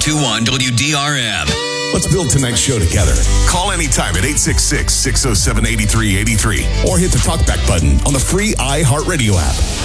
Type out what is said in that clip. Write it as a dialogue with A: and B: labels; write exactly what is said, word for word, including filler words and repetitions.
A: two one W D R M.
B: Let's build tonight's show together. Call anytime at eight six six, six oh seven, eight three eight three or hit the talkback button on the free iHeartRadio app.